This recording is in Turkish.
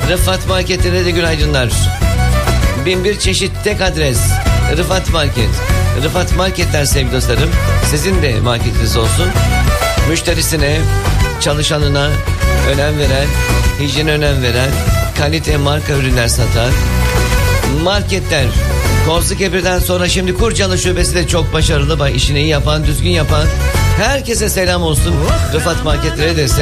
Rıfat Marketlere de günaydınlar. 1001 çeşit tek adres Rıfat Market. Rıfat Marketler sevgili dostlarım, sizin de marketiniz olsun. Müşterisine, çalışanına önem veren, hijyene önem veren, kalite marka ürünler satan marketler. Kozlukebir'den sonra şimdi Kurcalı şubesi de çok başarılı. Bak, işini iyi yapan, düzgün yapan herkese selam olsun. Rıfat Marketlere de selam.